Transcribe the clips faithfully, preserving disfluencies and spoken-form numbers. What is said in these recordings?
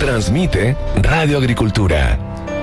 Transmite Radio Agricultura.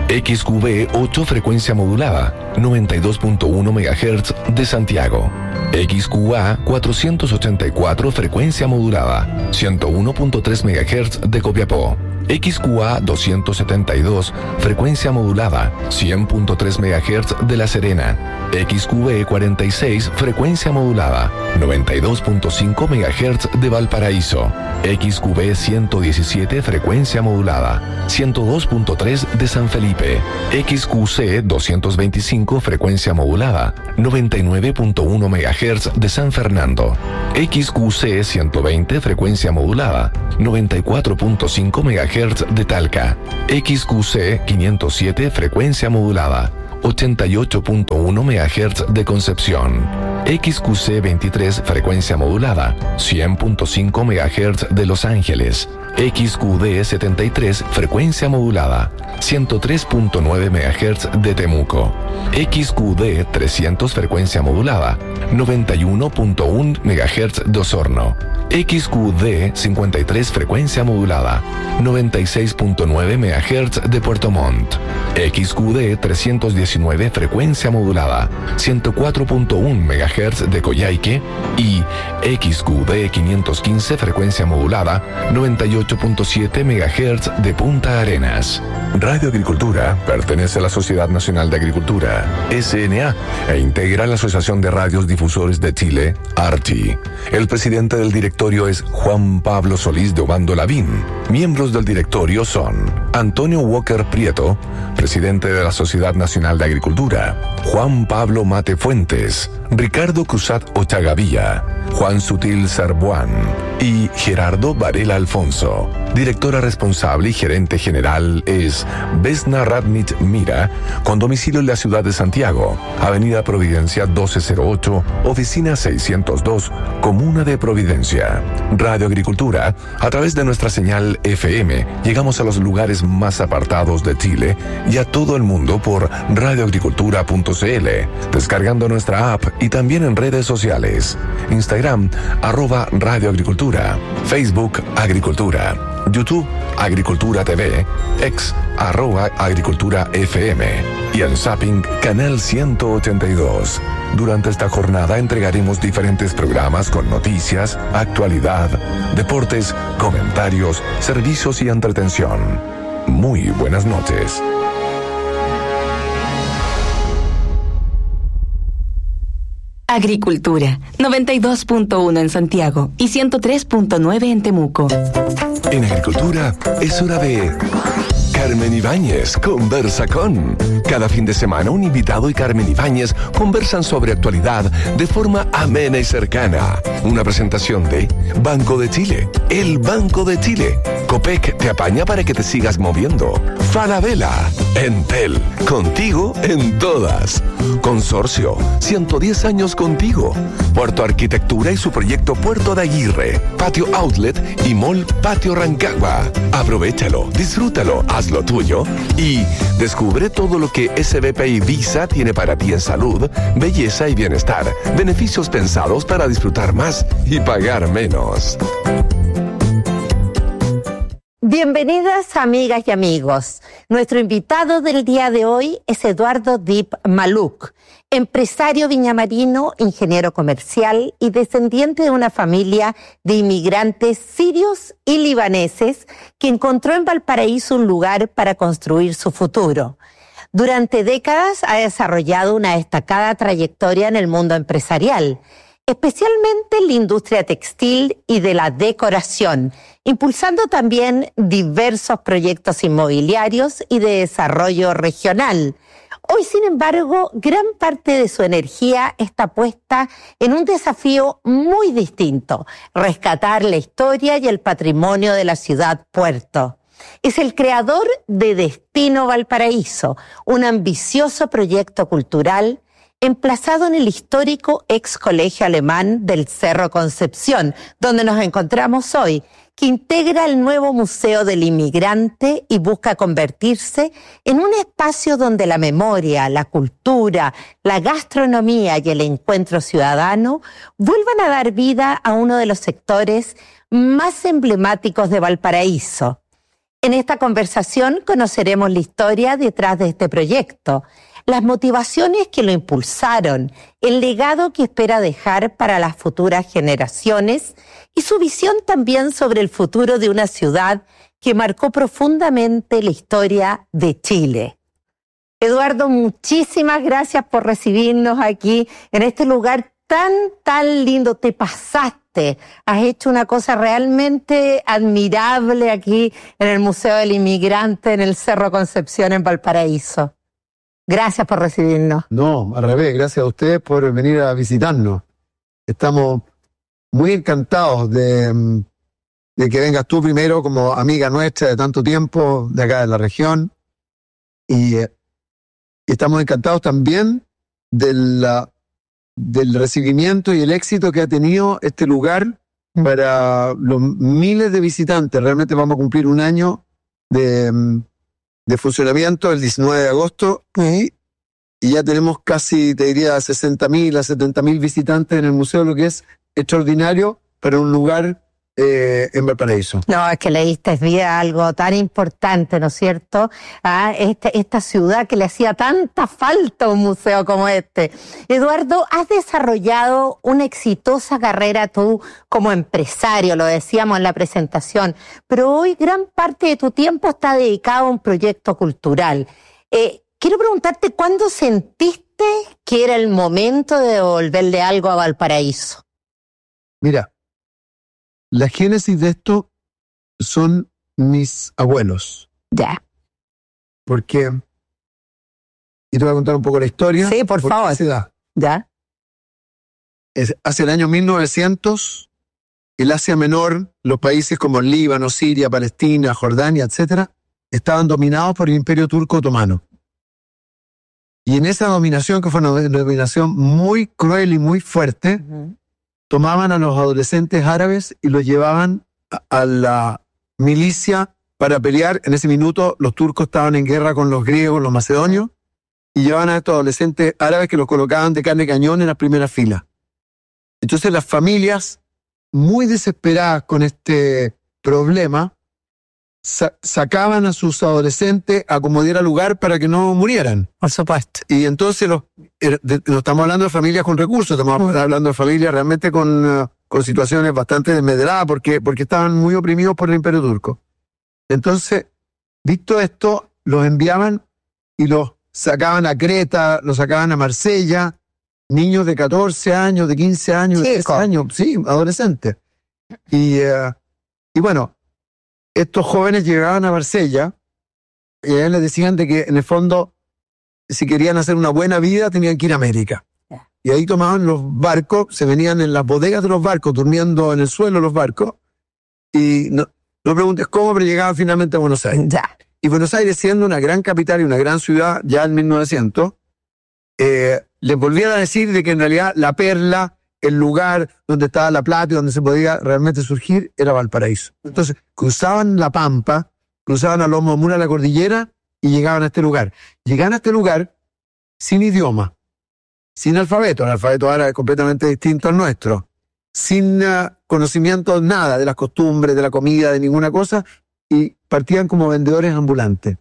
X Q B ocho frecuencia modulada, noventa y dos punto uno megahertz de Santiago. X Q A cuatrocientos ochenta y cuatro frecuencia modulada, ciento uno punto tres megahertz de Copiapó. X Q A doscientos setenta y dos frecuencia modulada, cien punto tres megahertz de La Serena. X Q B cuarenta y seis frecuencia modulada, noventa y dos punto cinco megahertz de Valparaíso. X Q B ciento diecisiete frecuencia modulada, ciento dos punto tres de San Felipe. X Q C doscientos veinticinco frecuencia modulada, noventa y nueve punto uno megahertz de San Fernando. X Q C ciento veinte frecuencia modulada, noventa y cuatro punto cinco megahertz de Talca. X Q C quinientos siete frecuencia modulada, ochenta y ocho punto uno megahertz de Concepción. X Q C veintitrés frecuencia modulada, cien punto cinco megahertz de Los Ángeles. X Q D setenta y tres frecuencia modulada, ciento tres punto nueve megahertz de Temuco. X Q D trescientos frecuencia modulada, noventa y uno punto uno megahertz de Osorno. X Q D cincuenta y tres frecuencia modulada, noventa y seis punto nueve megahertz de Puerto Montt. X Q D trescientos diecinueve frecuencia modulada, ciento cuatro punto uno megahertz de Coyhaique. Y X Q D quinientos quince frecuencia modulada, noventa y ocho punto siete megahertz de Punta Arenas. Radio Agricultura pertenece a la Sociedad Nacional de Agricultura, S N A, e integra la Asociación de Radios Difusores de Chile, ARTI. El presidente del directorio es Juan Pablo Solís de Obando Lavín. Miembros del directorio son Antonio Walker Prieto, presidente de la Sociedad Nacional de Agricultura; Juan Pablo Mate Fuentes; Ricardo Cruzat Ochagavía; Juan Sutil Sarbuán y Gerardo Varela Alfonso. Directora responsable y gerente general es Vesna Radnich Mira, con domicilio en la ciudad de Santiago, Avenida Providencia doce cero ocho, Oficina seiscientos dos, Comuna de Providencia. Radio Agricultura, a través de nuestra señal F M, llegamos a los lugares más apartados de Chile y a todo el mundo por radioagricultura punto c l, descargando nuestra app y también en redes sociales. Instagram, arroba Radio Agricultura; Facebook, Agricultura; YouTube, Agricultura T V; X, arroba Agricultura F M; y en Zapping, Canal ciento ochenta y dos. Durante esta jornada entregaremos diferentes programas con noticias, actualidad, deportes, comentarios, servicios y entretención. Muy buenas noches. Agricultura, noventa y dos punto uno en Santiago y ciento tres punto nueve en Temuco. En Agricultura es hora de Carmen Ibáñez conversa con. Cada fin de semana un invitado y Carmen Ibáñez conversan sobre actualidad de forma amena y cercana. Una presentación de Banco de Chile, el Banco de Chile. Copec te apaña para que te sigas moviendo. Falabella, Entel, contigo en todas. Consorcio, ciento diez años contigo. Puerto Arquitectura y su proyecto Puerto de Aguirre. Patio Outlet y Mall Patio Rancagua. Aprovéchalo, disfrútalo, hazlo tuyo y descubre todo lo que S B P y Visa tiene para ti en salud, belleza y bienestar. Beneficios pensados para disfrutar más y pagar menos. Bienvenidas amigas y amigos. Nuestro invitado del día de hoy es Eduardo Dip Maluk, empresario viñamarino, ingeniero comercial y descendiente de una familia de inmigrantes sirios y libaneses que encontró en Valparaíso un lugar para construir su futuro. Durante décadas ha desarrollado una destacada trayectoria en el mundo empresarial, especialmente en la industria textil y de la decoración, impulsando también diversos proyectos inmobiliarios y de desarrollo regional. Hoy, sin embargo, gran parte de su energía está puesta en un desafío muy distinto: rescatar la historia y el patrimonio de la ciudad puerto. Es el creador de Destino Valparaíso, un ambicioso proyecto cultural emplazado en el histórico ex colegio alemán del Cerro Concepción, donde nos encontramos hoy, que integra el nuevo Museo del Inmigrante y busca convertirse en un espacio donde la memoria, la cultura, la gastronomía y el encuentro ciudadano vuelvan a dar vida a uno de los sectores más emblemáticos de Valparaíso. En esta conversación conoceremos la historia detrás de este proyecto, las motivaciones que lo impulsaron, el legado que espera dejar para las futuras generaciones y su visión también sobre el futuro de una ciudad que marcó profundamente la historia de Chile. Eduardo, muchísimas gracias por recibirnos aquí en este lugar tan, tan lindo. Te pasaste, has hecho una cosa realmente admirable aquí en el Museo del Inmigrante, en el Cerro Concepción, en Valparaíso. Gracias por recibirnos. No, al revés, gracias a ustedes por venir a visitarnos. Estamos muy encantados de, de que vengas tú primero como amiga nuestra de tanto tiempo, de acá de la región. Y, y estamos encantados también de la, del recibimiento y el éxito que ha tenido este lugar para los miles de visitantes. Realmente vamos a cumplir un año de... de funcionamiento el diecinueve de agosto y, y ya tenemos casi, te diría, sesenta mil a setenta mil visitantes en el museo, lo que es extraordinario para un lugar eh, en Valparaíso. No, es que le diste vida a algo tan importante, ¿no es cierto? A esta, esta ciudad que le hacía tanta falta a un museo como este. Eduardo, has desarrollado una exitosa carrera tú como empresario, lo decíamos en la presentación, pero hoy gran parte de tu tiempo está dedicado a un proyecto cultural. Eh, quiero preguntarte, ¿cuándo sentiste que era el momento de devolverle algo a Valparaíso? Mira, la génesis de esto son mis abuelos. Ya. Porque, y te voy a contar un poco la historia. Sí, por favor. Se da. Ya. Es, hace el año mil novecientos, el Asia Menor, los países como Líbano, Siria, Palestina, Jordania, etcétera, estaban dominados por el Imperio Turco Otomano. Y en esa dominación, que fue una dominación muy cruel y muy fuerte, uh-huh. tomaban a los adolescentes árabes y los llevaban a, a la milicia para pelear. En ese minuto los turcos estaban en guerra con los griegos, los macedonios, y llevaban a estos adolescentes árabes que los colocaban de carne de cañón en las primeras filas. Entonces las familias, muy desesperadas con este problema, sa- sacaban a sus adolescentes a como diera lugar para que no murieran. Por supuesto. Y entonces los, de, no estamos hablando de familias con recursos, estamos uh-huh. hablando de familias realmente con, uh, con situaciones bastante desmedradas porque, porque estaban muy oprimidos por el Imperio Turco. Entonces, visto esto, los enviaban y los sacaban a Creta, los sacaban a Marsella, niños de catorce años, de quince años, de trece años, sí, adolescentes. Y, uh, y bueno, estos jóvenes llegaban a Marsella y a ellos les decían de que en el fondo, si querían hacer una buena vida, tenían que ir a América. Yeah. Y ahí tomaban los barcos, se venían en las bodegas de los barcos, durmiendo en el suelo los barcos, y no, no preguntes cómo, pero llegaban finalmente a Buenos Aires. Yeah. Y Buenos Aires, siendo una gran capital y una gran ciudad, ya en mil novecientos, eh, les volvían a decir de que en realidad la perla, el lugar donde estaba la plata y donde se podía realmente surgir, era Valparaíso. Entonces, cruzaban la Pampa, cruzaban a Lomo Mura, la cordillera, y llegaban a este lugar. Llegaban a este lugar sin idioma, sin alfabeto. El alfabeto árabe es completamente distinto al nuestro. Sin uh, conocimiento nada de las costumbres, de la comida, de ninguna cosa, y partían como vendedores ambulantes.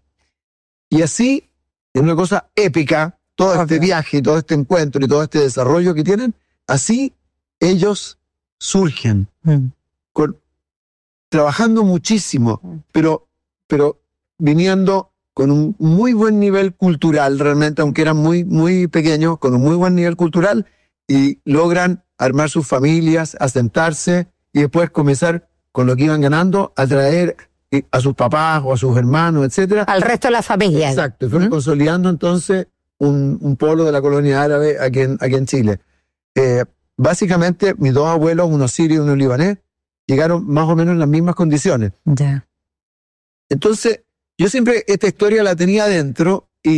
Y así, en una cosa épica, todo este okay. viaje, todo este encuentro y todo este desarrollo que tienen, así ellos surgen, mm. con, trabajando muchísimo, mm. pero, pero viniendo con un muy buen nivel cultural, realmente, aunque eran muy, muy pequeños, con un muy buen nivel cultural, y logran armar sus familias, asentarse, y después comenzar con lo que iban ganando, a traer a sus papás o a sus hermanos, etcétera. Al resto de la familia. Exacto, y fueron ¿Mm? consolidando entonces un, un polo de la colonia árabe aquí en, aquí en Chile. Eh, básicamente, mis dos abuelos, uno sirio y uno libanés, llegaron más o menos en las mismas condiciones. Ya. Yeah. Entonces, yo siempre esta historia la tenía adentro y,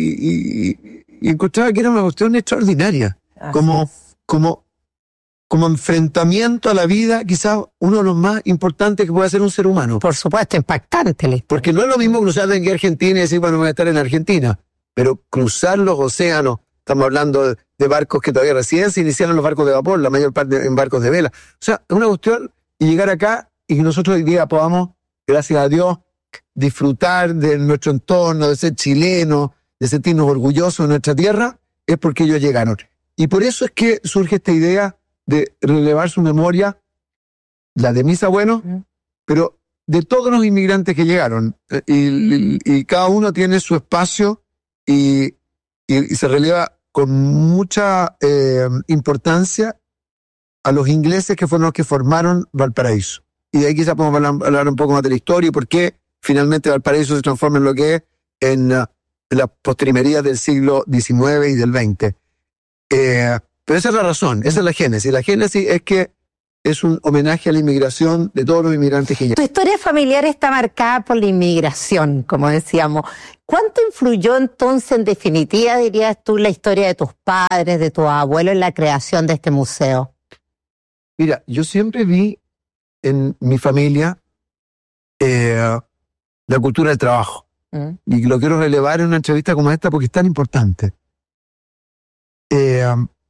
y, y encontraba que era una cuestión extraordinaria. Como, como, como enfrentamiento a la vida, quizás uno de los más importantes que puede hacer un ser humano. Por supuesto, impactante. Porque no es lo mismo cruzar en Argentina y decir, bueno, voy a estar en Argentina. Pero cruzar los océanos, estamos hablando de, de barcos que todavía recién se iniciaron los barcos de vapor, la mayor parte en barcos de vela. O sea, es una cuestión, y llegar acá y que nosotros hoy día podamos, gracias a Dios, disfrutar de nuestro entorno, de ser chileno, de sentirnos orgullosos de nuestra tierra, es porque ellos llegaron. Y por eso es que surge esta idea de relevar su memoria, la de mis abuelos, uh-huh. pero de todos los inmigrantes que llegaron. Y, y, y cada uno tiene su espacio y, y, y se releva con mucha eh, importancia a los ingleses que fueron los que formaron Valparaíso. Y de ahí quizás podemos hablar, hablar un poco más de la historia y por qué finalmente Valparaíso se transforma en lo que es en, uh, en las postrimerías del siglo diecinueve y del veinte. Eh, pero esa es la razón, esa es la génesis. La génesis es que es un homenaje a la inmigración de todos los inmigrantes que llegan. Tu historia familiar está marcada por la inmigración, como decíamos. ¿Cuánto influyó entonces, en definitiva, dirías tú, la historia de tus padres, de tus abuelos en la creación de este museo? Mira, yo siempre vi en mi familia eh, la cultura del trabajo. Mm. Y lo quiero relevar en una entrevista como esta porque es tan importante. Eh,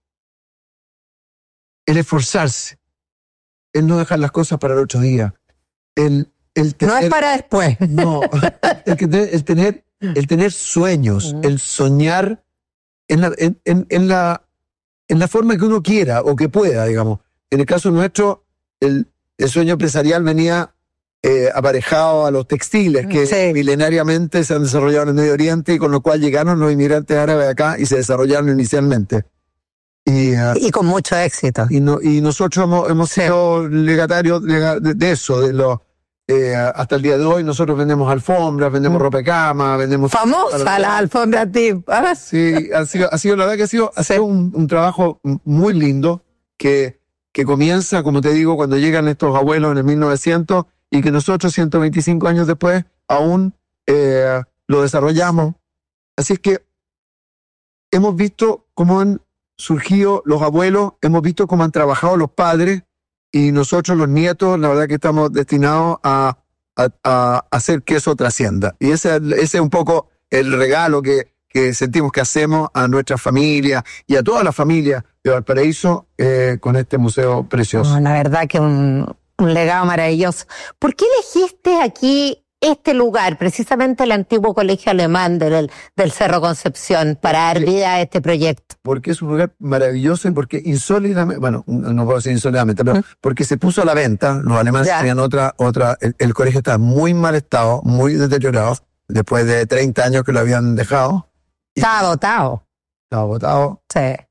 el esforzarse, el no dejar las cosas para el otro día, el, el tener, no es para después. No, el, el, el, tener, el tener sueños, uh-huh. el soñar en la, en, en, en, la, en la forma que uno quiera o que pueda, digamos. En el caso nuestro, el, el sueño empresarial venía eh, aparejado a los textiles que sí. milenariamente se han desarrollado en el Medio Oriente y con lo cual llegaron los inmigrantes árabes acá y se desarrollaron inicialmente. Y, uh, y con mucho éxito. Y, no, y nosotros hemos, hemos sí. sido legatarios de, de, de eso, de lo, eh, hasta el día de hoy nosotros vendemos alfombras, vendemos mm. ropa de cama, vendemos... Famosa la alfombra tip. ¿Ah? Sí, ha sido, ha sido, la verdad que ha sido, ha sido sí. un, un trabajo muy lindo que, que comienza, como te digo, cuando llegan estos abuelos en el mil novecientos y que nosotros ciento veinticinco años después aún eh, lo desarrollamos. Así es que hemos visto cómo han surgido los abuelos, hemos visto cómo han trabajado los padres y nosotros los nietos, la verdad que estamos destinados a, a, a hacer que eso trascienda. Y ese, ese es un poco el regalo que, que sentimos que hacemos a nuestra familia y a toda la familia de Valparaíso eh, con este museo precioso. Oh, la verdad que un, un legado maravilloso. ¿Por qué elegiste aquí este lugar, precisamente el antiguo colegio alemán del, del Cerro Concepción, para dar vida a este proyecto? Porque es un lugar maravilloso y porque insólitamente, bueno, no puedo decir insólitamente, pero ¿Mm? porque se puso a la venta, los alemanes ya. tenían otra, otra, el, el colegio estaba muy mal estado, muy deteriorado, después de treinta años que lo habían dejado. Estaba botado. Estaba botado.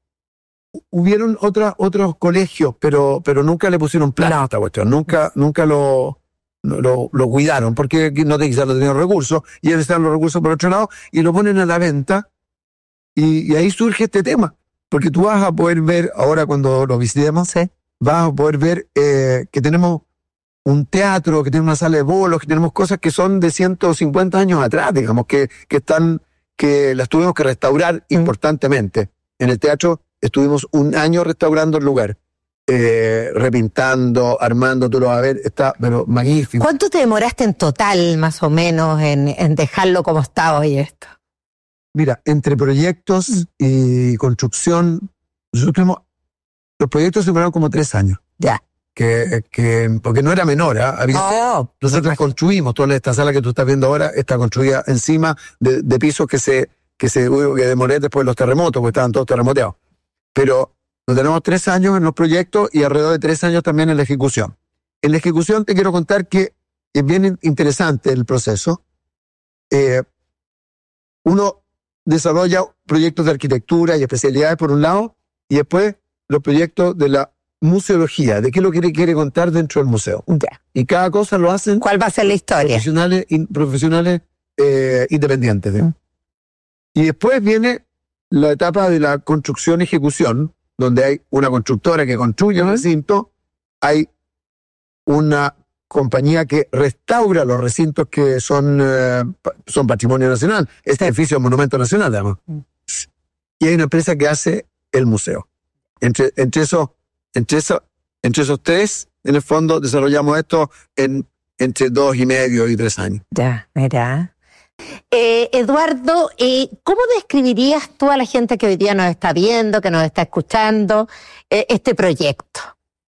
Sí. Hubieron otra, otros colegios, pero, pero nunca le pusieron plata no. a esta cuestión, nunca, nunca lo... Lo, lo cuidaron, porque no te quizás no tenían recursos, y ellos están los recursos por otro lado, y lo ponen a la venta, y, y ahí surge este tema, porque tú vas a poder ver, ahora cuando lo visitemos, sí. vas a poder ver eh, que tenemos un teatro, que tenemos una sala de bolos, que tenemos cosas que son de ciento cincuenta años atrás, digamos, que, que están, que las tuvimos que restaurar mm. importantemente. En el teatro estuvimos un año restaurando el lugar. Eh, repintando, armando, tú lo vas a ver, está pero magnífico. ¿Cuánto te demoraste en total, más o menos, en, en dejarlo como está hoy esto? Mira, entre proyectos mm. y construcción, nosotros tuvimos, los proyectos se demoraron como tres años. Ya. Que, que, porque no era menor, ¿eh? Había, oh, nosotros no construimos toda esta sala que tú estás viendo ahora, está construida encima de, de pisos que se, que se que demoré después de los terremotos, porque estaban todos terremoteados. Pero nos tenemos tres años en los proyectos y alrededor de tres años también en la ejecución. En la ejecución te quiero contar que es bien interesante el proceso. Eh, uno desarrolla proyectos de arquitectura y especialidades por un lado, y después los proyectos de la museología, de qué es lo que quiere, quiere contar dentro del museo. Ya. Y cada cosa lo hacen... ¿Cuál va a ser la historia? Profesionales, in, profesionales eh, independientes. ¿eh? Mm. Y después viene la etapa de la construcción-ejecución, donde hay una constructora que construye un recinto, hay una compañía que restaura los recintos que son, eh, son patrimonio nacional. Este edificio es monumento nacional, además. Mm. Y hay una empresa que hace el museo. Entre, entre, eso, entre, eso, entre esos tres, en el fondo, desarrollamos esto en entre dos y medio y tres años. Ya, mira. Eh, Eduardo, eh, ¿cómo describirías tú a la gente que hoy día nos está viendo, que nos está escuchando, eh, este proyecto?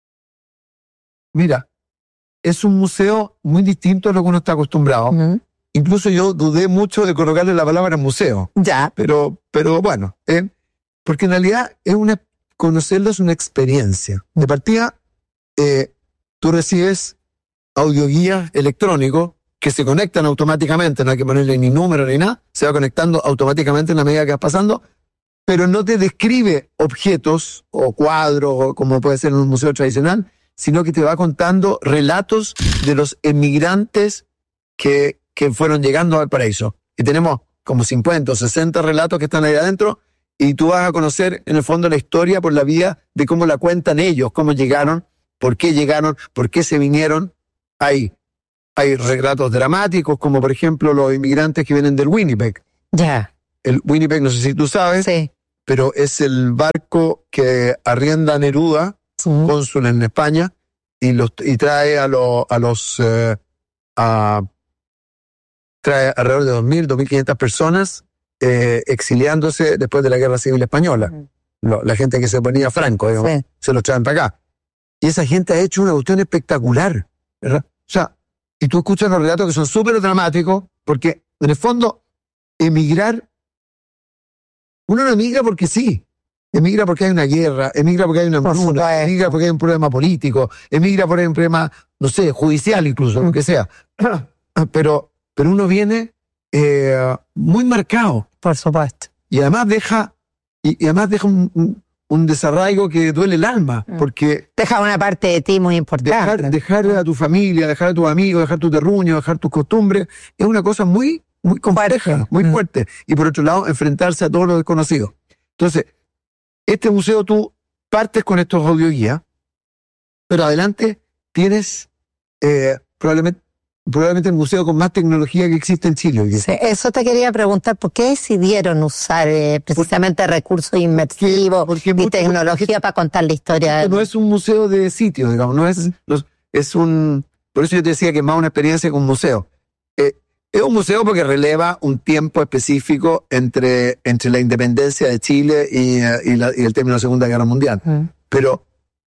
Mira, es un museo muy distinto a lo que uno está acostumbrado. Uh-huh. incluso yo dudé mucho de colocarle la palabra museo. Ya. Pero, pero bueno, eh, porque en realidad es una, conocerlo es una experiencia. De partida, eh, tú recibes audioguías electrónicos que se conectan automáticamente, no hay que ponerle ni número ni nada, se va conectando automáticamente en la medida que vas pasando, pero no te describe objetos o cuadros, o como puede ser en un museo tradicional, sino que te va contando relatos de los emigrantes que, que fueron llegando a Valparaíso. Y tenemos como cincuenta o sesenta relatos que están ahí adentro, y tú vas a conocer en el fondo la historia por la vía de cómo la cuentan ellos, cómo llegaron, por qué llegaron, por qué se vinieron. Hay, hay relatos dramáticos, como por ejemplo los inmigrantes que vienen del Winnipeg. Ya. El Winnipeg, no sé si tú sabes, Sí. pero es el barco que arrienda Neruda, Sí. cónsul en España, y, los, y trae a, lo, a los... Eh, a, trae alrededor de dos mil, dos mil quinientas personas eh, exiliándose después de la Guerra Civil Española. Ujú. Lo, la gente que se ponía franco, digamos, Sí. se los traen para acá. Y esa gente ha hecho una cuestión espectacular, ¿verdad? O sea, y tú escuchas los relatos que son súper dramáticos, porque en el fondo, emigrar, uno no emigra porque sí. Emigra porque hay una guerra, emigra porque hay una Por hambruna, supuesto. emigra porque hay un problema político, emigra por un problema, no sé, judicial incluso, lo que sea. Pero, pero uno viene eh, muy marcado Por supuesto. y además deja, y, y además deja un, un, un desarraigo que duele el alma, Mm. porque Deja una parte de ti muy importante. dejar, dejar a tu familia, dejar a tus amigos, dejar tu terruño, dejar tus costumbres, es una cosa muy, muy compleja, muy Mm. fuerte. Y por otro lado, enfrentarse a todo lo desconocido. Entonces, este museo tú partes con estos audioguías, pero adelante tienes eh, probablemente, probablemente el museo con más tecnología que existe en Chile hoy día. Sí, eso te quería preguntar, ¿por qué decidieron usar eh, precisamente recursos inmersivos porque y mucho- tecnología para contar la historia? No es un museo de sitio, digamos, no es, no es- es un... Por eso yo te decía que es más una experiencia que un museo. Eh, es un museo porque releva un tiempo específico entre, entre la independencia de Chile y, eh, y, la- y el término de la Segunda Guerra Mundial. Mm. Pero,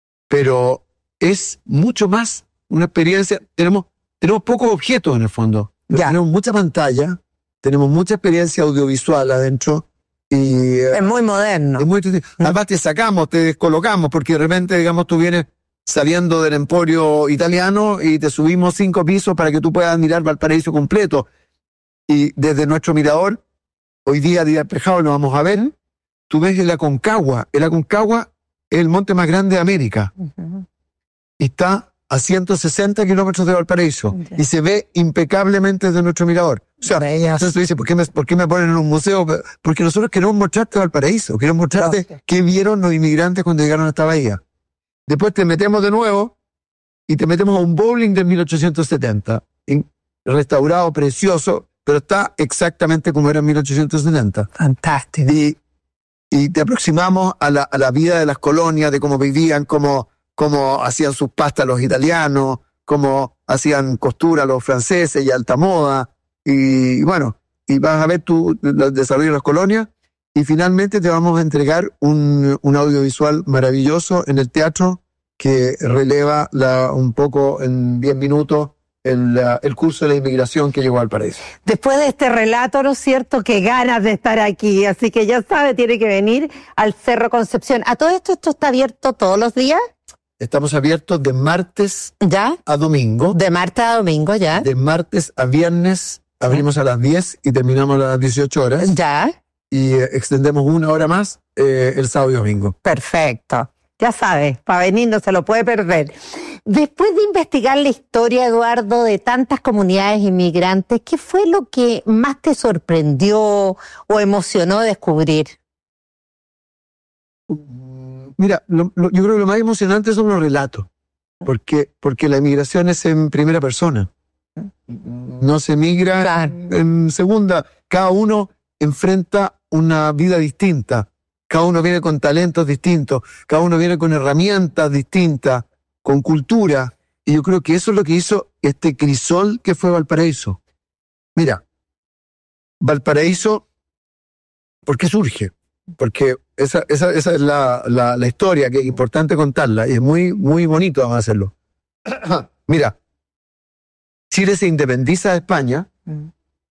pero es mucho más una experiencia. Tenemos, tenemos pocos objetos en el fondo. Pero Ya. tenemos mucha pantalla, tenemos mucha experiencia audiovisual adentro y... eh, Es muy moderno. es muy entretenido. Además te sacamos, te descolocamos, porque de repente, digamos, tú vienes saliendo del emporio italiano y te subimos cinco pisos para que tú puedas mirar Valparaíso completo. Y desde nuestro mirador, hoy día, día despejado, lo vamos a ver, tú ves el Aconcagua. El Aconcagua es el monte más grande de América. Ujú. Y está a ciento sesenta kilómetros de Valparaíso. Ya. Y se ve impecablemente desde nuestro mirador. O sea, Bello. entonces tú dices, ¿por qué, me, ¿por qué me ponen en un museo? Porque nosotros queremos mostrarte Valparaíso, queremos mostrarte Lógico. qué vieron los inmigrantes cuando llegaron a esta bahía. Después te metemos de nuevo y te metemos a un bowling de mil ochocientos setenta, in- restaurado, precioso, pero está exactamente como era en mil ochocientos setenta. Fantástico. Y, y te aproximamos a la, a la vida de las colonias, de cómo vivían, cómo, cómo hacían sus pastas los italianos, cómo hacían costura los franceses y alta moda. Y, y bueno, y vas a ver tu, el desarrollo de las colonias. Y finalmente te vamos a entregar un, un audiovisual maravilloso en el teatro que releva la, un poco en diez minutos el, la- el curso de la inmigración que llegó al paraíso. Después de este relato, ¿no es cierto? Qué ganas de estar aquí. Así que ya sabe, tiene que venir al Cerro Concepción. ¿A todo esto esto está abierto todos los días? Estamos abiertos de martes ¿Ya? a domingo. De martes a domingo, ¿ya? De martes a viernes abrimos a las diez y terminamos a las dieciocho horas. Ya. Y eh, extendemos una hora más eh, el sábado y domingo. Perfecto. Ya sabes, para venir no se lo puede perder. Después de investigar la historia, Eduardo, de tantas comunidades inmigrantes, ¿qué fue lo que más te sorprendió o emocionó descubrir? Mira, lo- lo- yo creo que lo más emocionante son los relatos, porque, porque la emigración es en primera persona. No se emigra Claro. en segunda. Cada uno enfrenta una vida distinta. Cada uno viene con talentos distintos. Cada uno viene con herramientas distintas, con cultura. Y yo creo que eso es lo que hizo este crisol que fue Valparaíso. Mira, Valparaíso, ¿por qué surge? Porque esa, esa, esa es la, la, la historia que es importante contarla y es muy, muy bonito vamos a hacerlo. Mira, Chile se independiza de España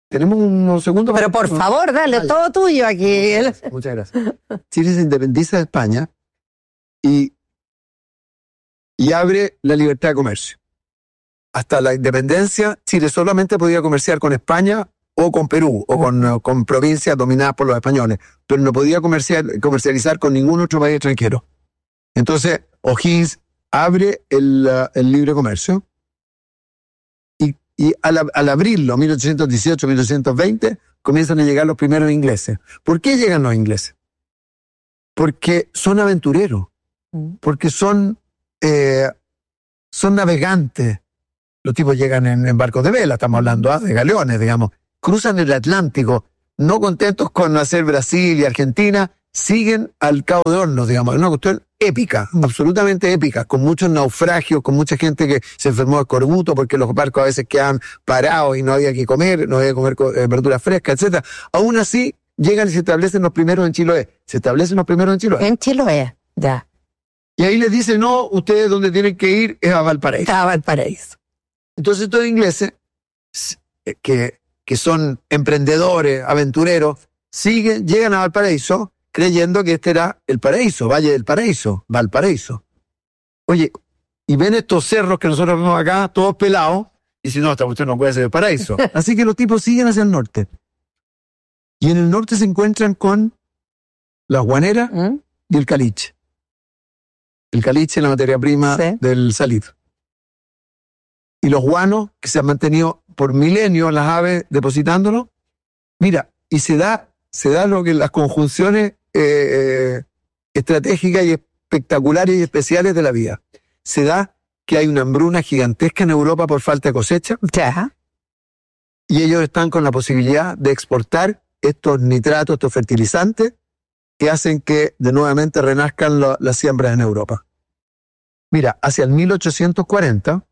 Tenemos unos segundos. Pero por favor, dale, dale, todo tuyo aquí. Muchas gracias. Chile se independiza de España y, y abre la libertad de comercio. Hasta la independencia, Chile solamente podía comerciar con España o con Perú, o con, con provincias dominadas por los españoles, pero no podía comercial, comercializar con ningún otro país extranjero. Entonces, O'Higgins abre el, el libre comercio y, y al, al abrirlo, mil ochocientos dieciocho, mil ochocientos veinte, comienzan a llegar los primeros ingleses. ¿Por qué llegan los ingleses? Porque son aventureros, porque son, eh, son navegantes. Los tipos llegan en, en barcos de vela, estamos hablando ¿eh? de galeones, digamos. Cruzan el Atlántico, no contentos con hacer Brasil y Argentina, siguen al Cabo de Hornos, digamos. Es una cuestión épica, absolutamente épica, con muchos naufragios, con mucha gente que se enfermó de escorbuto porque los barcos a veces quedaban parados y no había que comer, no había que comer eh, verduras frescas, etcétera. Aún así, llegan y se establecen los primeros en Chiloé. Se establecen los primeros en Chiloé. En Chiloé, ya. Y ahí les dicen, no, ustedes donde tienen que ir es a Valparaíso. A Valparaíso. Entonces estos ingleses, que, que son emprendedores, aventureros, siguen, llegan a Valparaíso creyendo que este era el paraíso, Valle del Paraíso, Valparaíso. Oye, y ven estos cerros que nosotros vemos acá, todos pelados, y si no, esta cuestión no puede ser el paraíso. Así que los tipos siguen hacia el norte. Y en el norte se encuentran con la guanera ¿Mm? y el caliche. El caliche es la materia prima ¿Sí? del salitre. Y los guanos, que se han mantenido por milenios las aves depositándolo. Mira, y se da, se da lo que las conjunciones eh, estratégicas y espectaculares y especiales de la vida. Se da que hay una hambruna gigantesca en Europa por falta de cosecha. Ya. Y ellos están con la posibilidad de exportar estos nitratos, estos fertilizantes, que hacen que de nuevamente renazcan lo, las siembras en Europa. Mira, hacia el mil ochocientos cuarenta,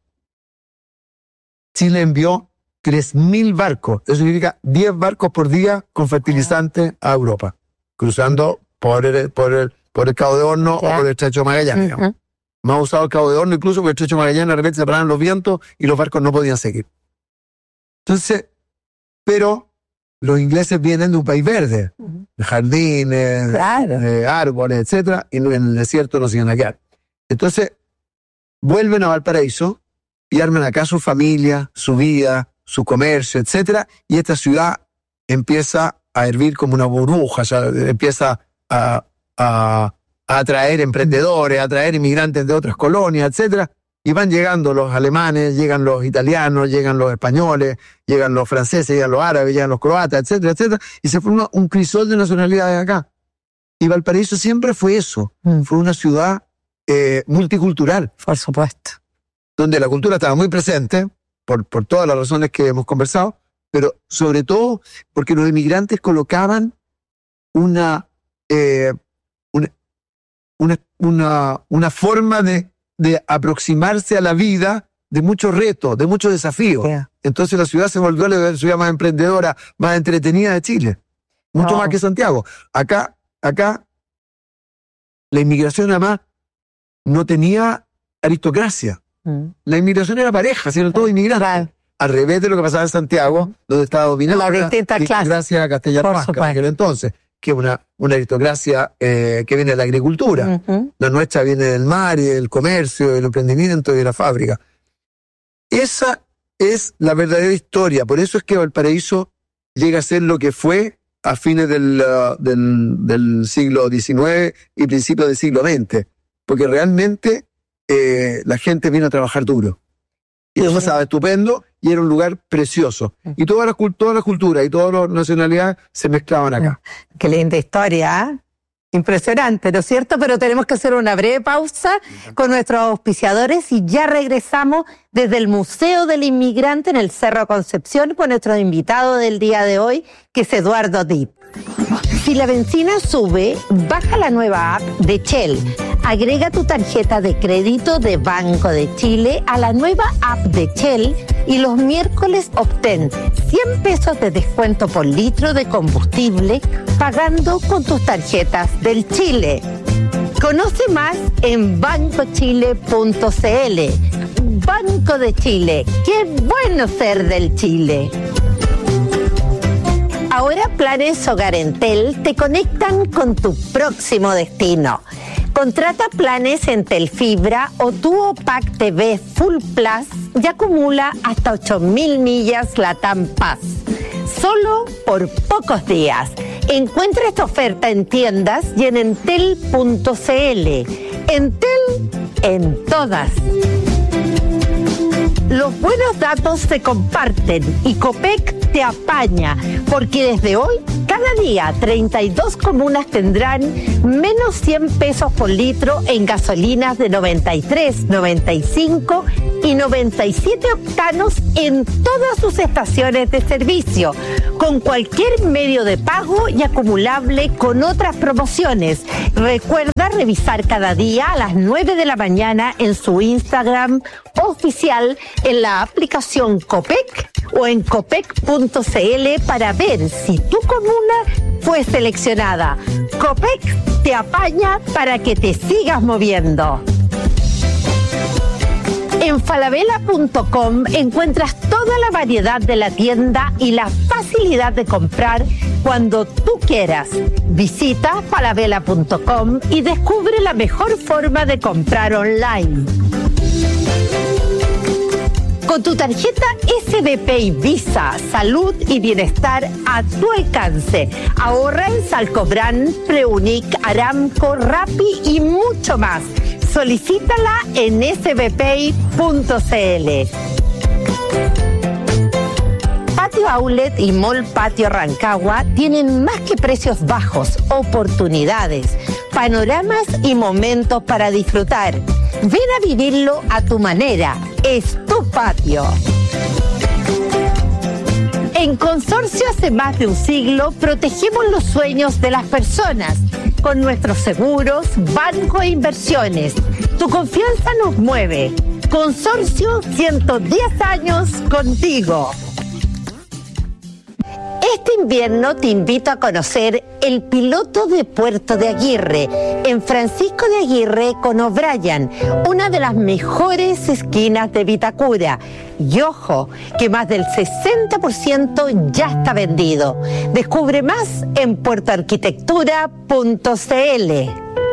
Chile envió tres mil barcos, eso significa diez barcos por día con fertilizantes a Europa, cruzando por el, por el, por el Cabo de Hornos o por el Estrecho de Magallanes. Uh-huh. Más usado el Cabo de Hornos, incluso porque el Estrecho de Magallanes de repente se paraban los vientos y los barcos no podían seguir. Entonces, pero los ingleses vienen de un país verde, uh-huh. de jardines, claro. de árboles, etcétera, y en el desierto no se iban a quedar. Entonces, vuelven a Valparaíso y arman acá su familia, su vida, su comercio, etcétera, y esta ciudad empieza a hervir como una burbuja, o sea, empieza a, a, a atraer emprendedores, a atraer inmigrantes de otras colonias, etcétera, y van llegando los alemanes, llegan los italianos, llegan los españoles, llegan los franceses, llegan los árabes, llegan los croatas, etcétera, etcétera, y se forma un crisol de nacionalidades acá. Y Valparaíso siempre fue eso, mm. fue una ciudad eh, multicultural. Por supuesto. Donde la cultura estaba muy presente, por, por todas las razones que hemos conversado, pero sobre todo porque los inmigrantes colocaban una, eh, una, una, una, una forma de, de aproximarse a la vida de muchos retos, de muchos desafíos. Yeah. Entonces la ciudad se volvió la ciudad más emprendedora, más entretenida de Chile. Mucho no. más que Santiago. Acá, acá, la inmigración además no tenía aristocracia. La inmigración era pareja, sino todo inmigrante. Al revés de lo que pasaba en Santiago, donde estaba dominada la distinta clase. Gracias a Castellano-Vasca, en aquel entonces, que es una, una aristocracia eh, que viene de la agricultura. Uh-huh. La nuestra viene del mar y del comercio, del emprendimiento y de la fábrica. Esa es la verdadera historia. Por eso es que Valparaíso llega a ser lo que fue a fines del, uh, del, del siglo diecinueve y principios del siglo veinte. Porque realmente Eh, la gente vino a trabajar duro. Y eso estaba estupendo y era un lugar precioso. Y todas las toda la culturas y todas las nacionalidades se mezclaban acá. Qué linda historia, ¿eh? Impresionante, ¿no es cierto? Pero tenemos que hacer una breve pausa con nuestros auspiciadores y ya regresamos desde el Museo del Inmigrante en el Cerro Concepción con nuestro invitado del día de hoy, que es Eduardo Dip. Si la benzina sube, baja la nueva app de Shell. Agrega tu tarjeta de crédito de Banco de Chile a la nueva app de Shell y los miércoles obtén cien pesos de descuento por litro de combustible pagando con tus tarjetas del Chile. Conoce más en banco chile punto c l. Banco de Chile, qué bueno ser del Chile. Ahora Planes Hogar Entel te conectan con tu próximo destino. Contrata planes Entel Fibra o Duo Pack T V Full Plus y acumula hasta ocho mil millas Latam Paz. Solo por pocos días. Encuentra esta oferta en tiendas y en entel punto cl. Entel en todas. Los buenos datos se comparten y Copec te apaña, porque desde hoy, cada día, treinta y dos comunas tendrán menos cien pesos por litro en gasolinas de noventa y tres, noventa y cinco y noventa y siete octanos en todas sus estaciones de servicio, con cualquier medio de pago y acumulable con otras promociones. Recuerda revisar cada día a las nueve de la mañana en su Instagram oficial, en la aplicación Copec o en copec punto cl para ver si tu comuna fue seleccionada. Copec te apaña para que te sigas moviendo. En falabella punto com encuentras toda la variedad de la tienda y la facilidad de comprar cuando tú quieras. Visita falabella punto com y descubre la mejor forma de comprar online. Con tu tarjeta S B P y Visa, salud y bienestar a tu alcance. Ahorra en Salcobrán, Preunic, Aramco, Rappi y mucho más. Solicítala en s b p punto cl. Patio Outlet y Mall Patio Rancagua tienen más que precios bajos, oportunidades, panoramas y momentos para disfrutar. Ven a vivirlo a tu manera. Es tu patio. En Consorcio hace más de un siglo protegemos los sueños de las personas con nuestros seguros, banco e inversiones. Tu confianza nos mueve. Consorcio, ciento diez años contigo. Este invierno te invito a conocer el piloto de Puerto de Aguirre, en Francisco de Aguirre con O'Brien, una de las mejores esquinas de Vitacura. Y ojo, que más del sesenta por ciento ya está vendido. Descubre más en puerto arquitectura punto cl.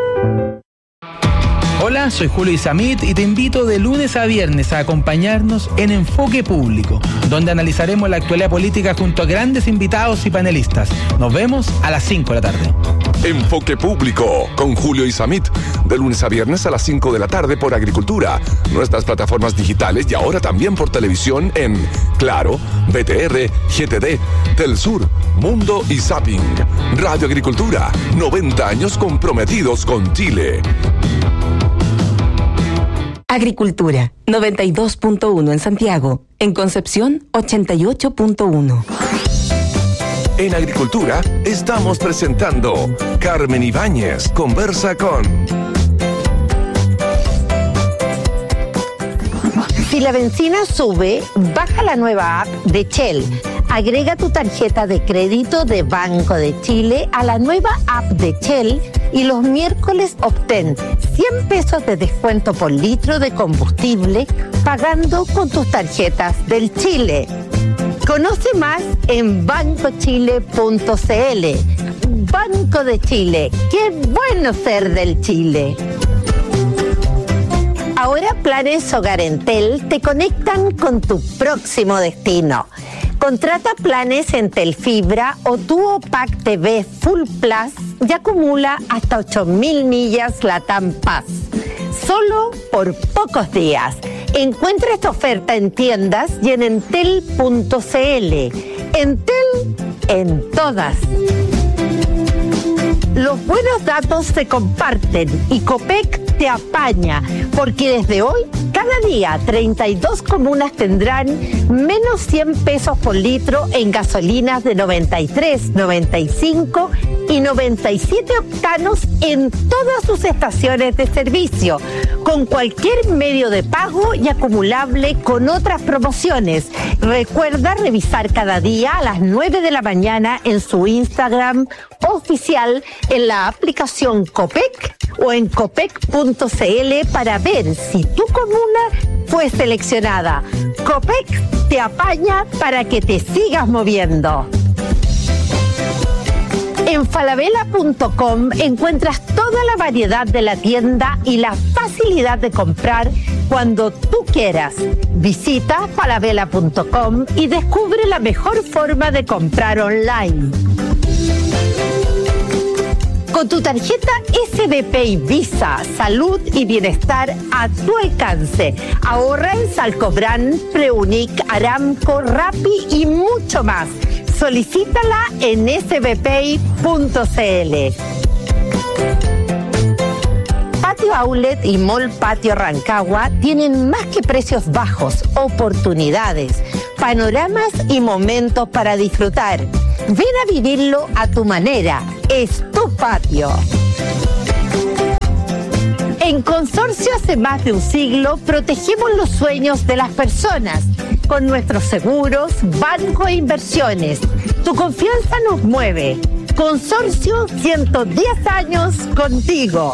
Hola, soy Julio Isamit y te invito de lunes a viernes a acompañarnos en Enfoque Público, donde analizaremos la actualidad política junto a grandes invitados y panelistas. Nos vemos a las cinco de la tarde. Enfoque Público con Julio Isamit, de lunes a viernes a las cinco de la tarde por Agricultura, nuestras plataformas digitales y ahora también por televisión en Claro, B T R, G T D, Telsur, Mundo y Zapping. Radio Agricultura, noventa años comprometidos con Chile. Agricultura, noventa y dos punto uno en Santiago. En Concepción, ochenta y ocho punto uno. En Agricultura estamos presentando Carmen Ibáñez conversa con... Si la benzina sube, baja la nueva app de Shell. Agrega tu tarjeta de crédito de Banco de Chile a la nueva app de Shell y los miércoles obtén cien pesos de descuento por litro de combustible pagando con tus tarjetas del Chile. Conoce más en banco chile punto cl. Banco de Chile, qué bueno ser del Chile. Ahora Planes Hogar Entel te conectan con tu próximo destino. Contrata planes Entel Fibra o Duo Pack T V Full Plus y acumula hasta ocho mil millas Latam Paz. Solo por pocos días. Encuentra esta oferta en tiendas y en entel punto cl. Entel en todas. Los buenos datos se comparten y Copec te apaña, porque desde hoy, cada día, treinta y dos comunas tendrán menos cien pesos por litro en gasolinas de noventa y tres, noventa y cinco y noventa y siete octanos en todas sus estaciones de servicio, con cualquier medio de pago y acumulable con otras promociones. Recuerda revisar cada día a las nueve de la mañana en su Instagram oficial, en la aplicación Copec o en copec punto cl para ver si tu comuna fue seleccionada. Copec te apaña para que te sigas moviendo. En falabella punto com encuentras toda la variedad de la tienda y la facilidad de comprar cuando tú quieras. Visita falabella punto com y descubre la mejor forma de comprar online. Con tu tarjeta S B P y Visa, salud y bienestar a tu alcance. Ahorra en Salcobran, Preunic, Aramco, Rappi y mucho más. Solicítala en s b p i punto c l. Patio Outlet y Mall Patio Rancagua tienen más que precios bajos, oportunidades, panoramas y momentos para disfrutar. Ven a vivirlo a tu manera. Es tu patio. En Consorcio hace más de un siglo protegemos los sueños de las personas con nuestros seguros, banco e inversiones. Tu confianza nos mueve. Consorcio, ciento diez años contigo.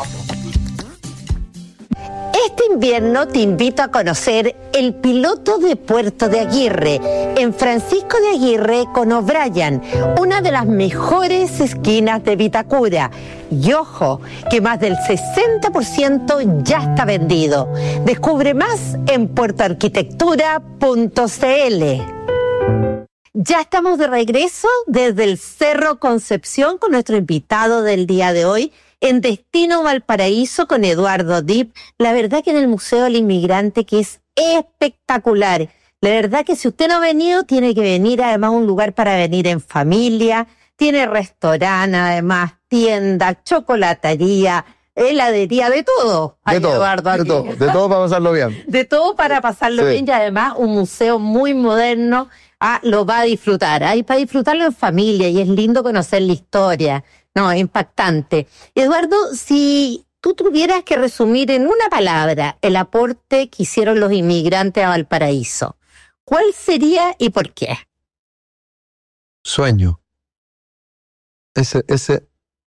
Este invierno te invito a conocer el piloto de Puerto de Aguirre, en Francisco de Aguirre con O'Brien, una de las mejores esquinas de Vitacura. Y ojo, que más del sesenta por ciento ya está vendido. Descubre más en puerto arquitectura punto c l. Ya estamos de regreso desde el Cerro Concepción con nuestro invitado del día de hoy, en Destino Valparaíso con Eduardo Dip. La verdad que en el Museo del Inmigrante, que es espectacular. La verdad que si usted no ha venido, tiene que venir, además un lugar para venir en familia. Tiene restaurante, además tienda, chocolatería, heladería, de todo. De Ay, todo, Eduardo, de aquí. todo, de todo para pasarlo bien. De todo para pasarlo Sí. bien, y además un museo muy moderno. Ah, lo va a disfrutar. Ahí para disfrutarlo en familia, y es lindo conocer la historia. No, es impactante. Eduardo, si tú tuvieras que resumir en una palabra el aporte que hicieron los inmigrantes a Valparaíso, ¿cuál sería y por qué? Sueño. Ese, ese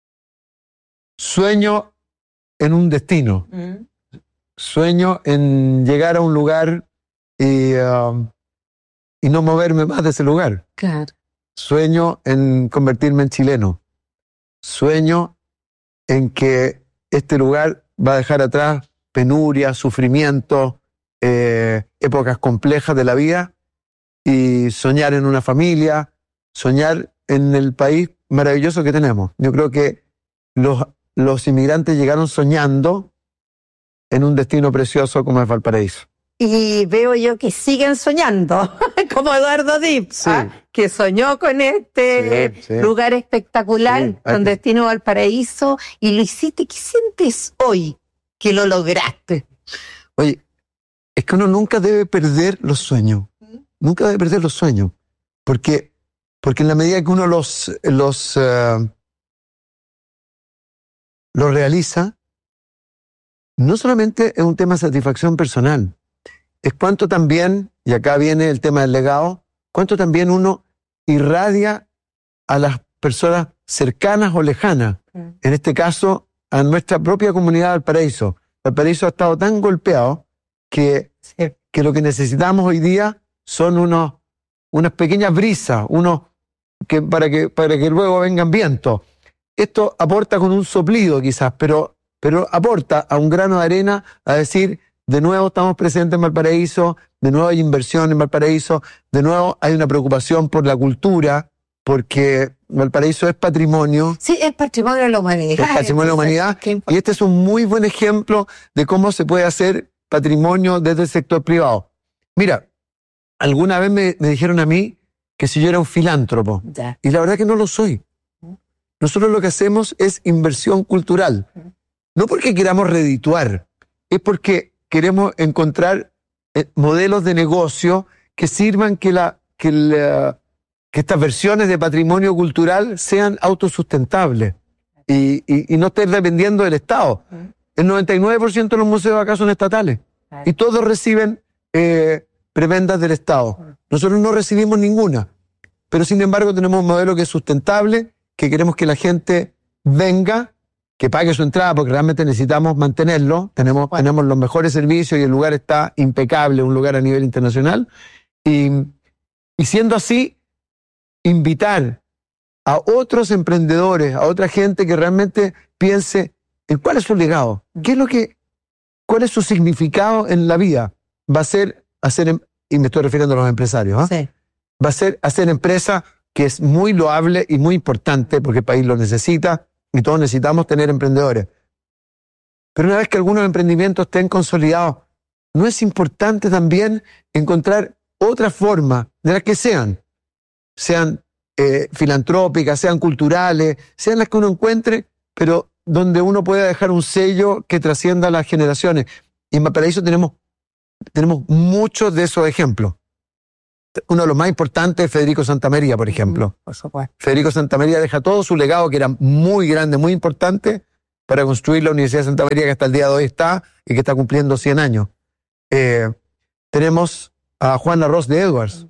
sueño en un destino. Mm. Sueño en llegar a un lugar y, uh, y no moverme más de ese lugar. Claro. Sueño en convertirme en chileno. Sueño en que este lugar va a dejar atrás penuria, sufrimiento, eh, épocas complejas de la vida, y soñar en una familia, soñar en el país maravilloso que tenemos. Yo creo que los, los inmigrantes llegaron soñando en un destino precioso como es Valparaíso. Y veo yo que siguen soñando, como Eduardo Dip, Sí. ¿ah? Que soñó con este Sí, sí. lugar espectacular, Sí, con hay- Destino Valparaíso, y lo hiciste. ¿Qué sientes hoy que lo lograste? Oye, es que uno nunca debe perder los sueños. Nunca debe perder los sueños. Porque, porque en la medida que uno los, los, uh, los realiza, no solamente es un tema de satisfacción personal, es cuánto también, y acá viene el tema del legado, cuánto también uno irradia a las personas cercanas o lejanas. Mm. En este caso, a nuestra propia comunidad de Valparaíso. Valparaíso ha estado tan golpeado que, Sí. que lo que necesitamos hoy día son unos, unas pequeñas brisas, unos que, para, que, para que luego vengan vientos. Esto aporta con un soplido quizás, pero, pero aporta a un grano de arena a decir, de nuevo estamos presentes en Valparaíso, de nuevo hay inversión en Valparaíso, de nuevo hay una preocupación por la cultura, porque Valparaíso es patrimonio, Sí, es patrimonio de la humanidad. es patrimonio de la humanidad, Qué imp- y este es un muy buen ejemplo de cómo se puede hacer patrimonio desde el sector privado. Mira, alguna vez me, me dijeron a mí que si yo era un filántropo, Ya. y la verdad que no lo soy. Nosotros lo que hacemos es inversión cultural. No porque queramos redituar, es porque queremos encontrar eh, modelos de negocio que sirvan que, la, que, la, que estas versiones de patrimonio cultural sean autosustentables y, y, y no estén dependiendo del Estado. El noventa y nueve por ciento de los museos acá son estatales y todos reciben eh, prebendas del Estado. Nosotros no recibimos ninguna, pero sin embargo tenemos un modelo que es sustentable, que queremos que la gente venga, que pague su entrada, porque realmente necesitamos mantenerlo. Tenemos, Bueno. tenemos los mejores servicios y el lugar está impecable, un lugar a nivel internacional. Y, y siendo así, invitar a otros emprendedores, a otra gente que realmente piense en cuál es su legado, qué es lo que, cuál es su significado en la vida. Va a ser hacer, y me estoy refiriendo a los empresarios, ¿eh? Sí. Va a ser hacer empresa, que es muy loable y muy importante porque el país lo necesita y todos necesitamos tener emprendedores. Pero una vez que algunos emprendimientos estén consolidados, ¿no es importante también encontrar otra forma de las que sean? Sean eh, filantrópicas, sean culturales, sean las que uno encuentre, pero donde uno pueda dejar un sello que trascienda las generaciones. Y en Valparaíso tenemos, tenemos muchos de esos ejemplos. Uno de los más importantes es Federico Santamaría, por ejemplo. Por supuesto. Federico Santamaría deja todo su legado, que era muy grande, muy importante, para construir la Universidad de Santa María, que hasta el día de hoy está y que está cumpliendo cien años. Eh, tenemos a Juan Arroz de Edwards,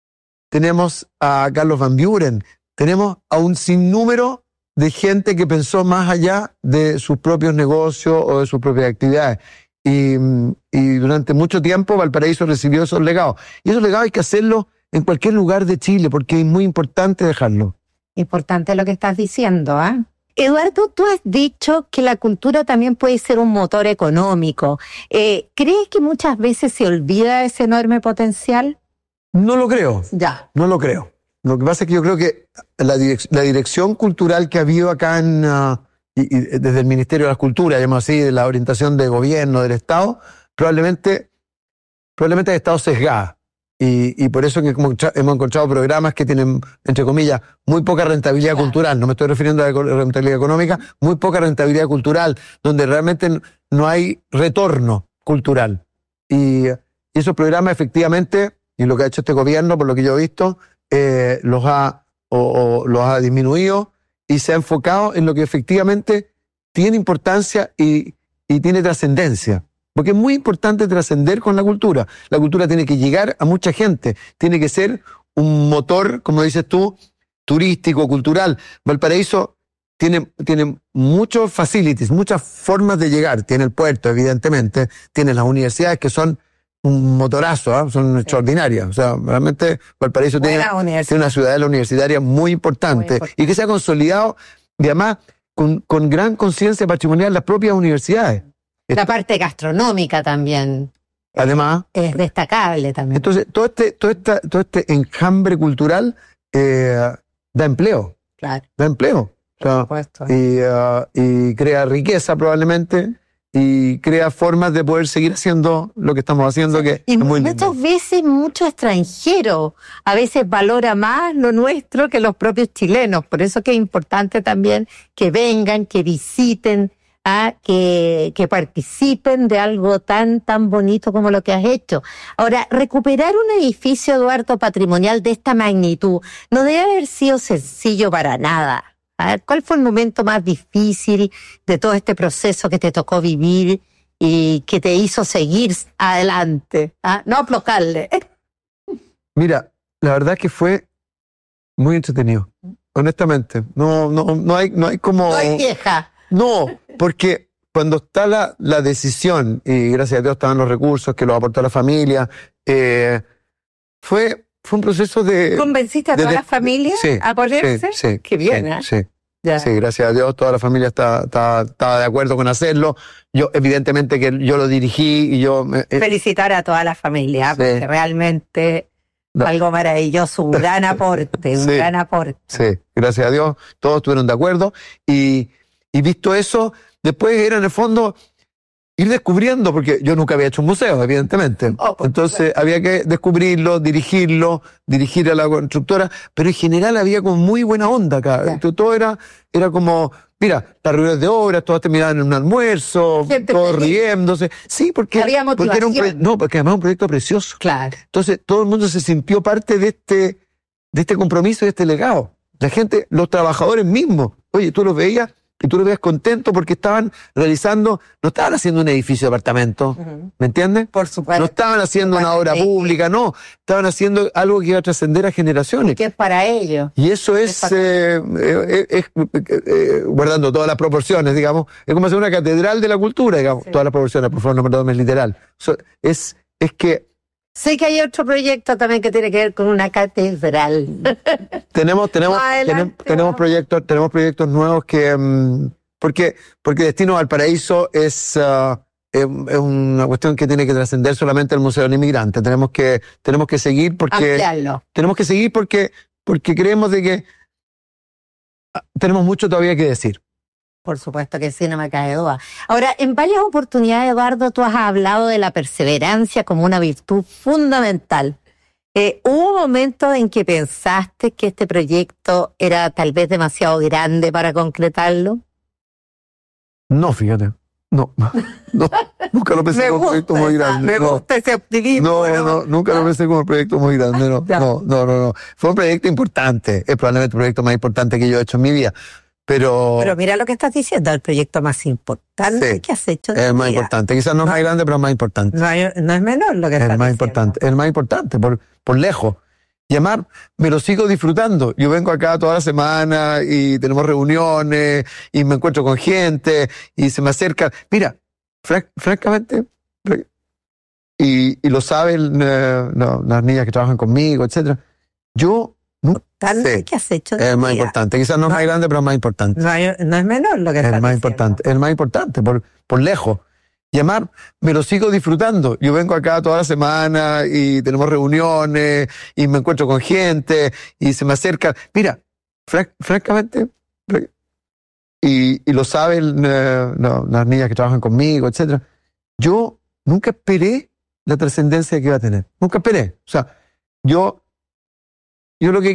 tenemos a Carlos Van Buren, tenemos a un sinnúmero de gente que pensó más allá de sus propios negocios o de sus propias actividades. Y, y durante mucho tiempo Valparaíso recibió esos legados. Y esos legados hay que hacerlo en cualquier lugar de Chile, porque es muy importante dejarlo. Importante lo que estás diciendo, ¿ah? ¿eh? Eduardo, tú has dicho que la cultura también puede ser un motor económico. Eh, ¿Crees que muchas veces se olvida ese enorme potencial? No lo creo. Ya. No lo creo. Lo que pasa es que yo creo que la, direc- la dirección cultural que ha habido acá en... Uh, Y, y desde el Ministerio de las Culturas, llamamos así, de la orientación de gobierno, del Estado, probablemente, probablemente ha estado sesgada. Y, y por eso que hemos, hemos encontrado programas que tienen, entre comillas, muy poca rentabilidad claro. cultural. No me estoy refiriendo a la rentabilidad económica, muy poca rentabilidad cultural, donde realmente no hay retorno cultural. Y, y esos programas efectivamente, y lo que ha hecho este gobierno, por lo que yo he visto, eh, los ha, o, o, los ha disminuido, y se ha enfocado en lo que efectivamente tiene importancia y, y tiene trascendencia. Porque es muy importante trascender con la cultura. La cultura tiene que llegar a mucha gente. Tiene que ser un motor, como dices tú, turístico, cultural. Valparaíso tiene, tiene muchos facilities, muchas formas de llegar. Tiene el puerto, evidentemente. Tiene las universidades que son un motorazo, ¿eh? Son sí. extraordinarias. O sea, realmente Valparaíso tiene, tiene una ciudadela universitaria muy importante, muy importante y que se ha consolidado, y además con, con gran conciencia patrimonial las propias universidades. La parte gastronómica también. Además. Es, es destacable también. Entonces, todo este, todo esta, todo este enjambre cultural eh, da empleo. Claro. Da empleo. Por o sea, supuesto. Y, uh, y crea riqueza probablemente. Y crea formas de poder seguir haciendo lo que estamos haciendo, sí. que y es muy muchas lindo. veces mucho extranjero a veces valora más lo nuestro que los propios chilenos. Por eso que es importante también que vengan, que visiten, ¿ah? que, que participen de algo tan, tan bonito como lo que has hecho. Ahora, recuperar un edificio, Eduardo, patrimonial de esta magnitud no debe haber sido sencillo para nada. A ver, ¿cuál fue el momento más difícil de todo este proceso que te tocó vivir y que te hizo seguir adelante? ¿Ah? No aflojarle. Mira, la verdad es que fue muy entretenido, honestamente. No, no, no hay, no hay como... No hay queja. No, porque cuando está la, la decisión, y gracias a Dios estaban los recursos que los aportó la familia, eh, fue... Fue un proceso de... ¿Convenciste a toda de, la familia sí, a ponerse? Sí, sí. Qué bien, sí, ¿eh? Sí, ya. sí, gracias a Dios toda la familia está, está, estaba de acuerdo con hacerlo. Yo, evidentemente que yo lo dirigí y yo... Eh, Felicitar a toda la familia, sí. porque realmente no. algo maravilloso, un gran aporte, un sí, gran aporte. Sí, gracias a Dios, todos estuvieron de acuerdo. Y, y visto eso, después era en el fondo... ir descubriendo, porque yo nunca había hecho un museo, evidentemente. Oh, Entonces había que descubrirlo, dirigirlo, dirigir a la constructora, pero en general había como muy buena onda acá. Yeah. Todo era, era como, mira, las reuniones de obras, todas terminaban en un almuerzo, Gente todos feliz. riéndose. Sí, porque, había porque era un pro... no, porque además es un proyecto precioso. Claro. Entonces todo el mundo se sintió parte de este, de este compromiso, de este legado. La gente, los trabajadores mismos, oye, tú los veías, y tú lo veías contento porque estaban realizando, no estaban haciendo un edificio de apartamento, uh-huh. ¿me entiendes? Por supuesto. No estaban haciendo una obra pública, no, estaban haciendo algo que iba a trascender a generaciones. Que es para ellos. Y eso es, es, eh, eh, es eh, eh, guardando todas las proporciones, digamos, es como hacer una catedral de la cultura, digamos, sí. todas las proporciones, por favor, no me lo tomes literal. So, es, es que Sé que hay otro proyecto también que tiene que ver con una catedral. Tenemos, tenemos, Adelante, tenemos, tenemos vamos. proyectos, tenemos proyectos nuevos que, mm, porque, porque Destino Valparaíso es, uh, es, es una cuestión que tiene que trascender solamente el Museo del Inmigrante. Tenemos que, tenemos que seguir porque, Ampliarlo. tenemos que seguir porque, porque creemos de que ah, tenemos mucho todavía que decir. Por supuesto que sí, no me cae duda. Ahora, en varias oportunidades, Eduardo, tú has hablado de la perseverancia como una virtud fundamental. Eh, ¿Hubo momentos en que pensaste que este proyecto era tal vez demasiado grande para concretarlo? No, fíjate. No, no, nunca lo pensé como un proyecto muy grande. me no. gusta ese optimismo. No, no, no, nunca lo pensé como un proyecto muy grande, no, Ya. no, no, no, no. Fue un proyecto importante, es probablemente el proyecto más importante que yo he hecho en mi vida, pero, Pero mira lo que estás diciendo, el proyecto más importante Sí. que has hecho. en es tu el más vida. importante. Quizás no es No. más grande, pero es más importante. No, hay- no es menor lo que Es estás el más diciendo. importante, es el más importante, por, por lejos. Y además, me lo sigo disfrutando. Yo vengo acá toda la semana y tenemos reuniones y me encuentro con gente y se me acerca. Mira, fran- francamente, y, y lo saben eh, no, las niñas que trabajan conmigo, etcétera. Yo nunca Tanto Sí. que has hecho. en es el tu más vida. importante. Quizás no es No. más grande, pero es más importante. No, hay- no es menor lo que Es estás el más diciendo. importante, es el más importante, por, por lejos. Y además, me lo sigo disfrutando. Yo vengo acá toda la semana y tenemos reuniones y me encuentro con gente y se me acerca. Mira, fran- francamente, y, y lo saben eh, no, las niñas que trabajan conmigo, etcétera. Yo nunca esperé la trascendencia que iba a tener. Nunca esperé. O sea, yo, yo lo que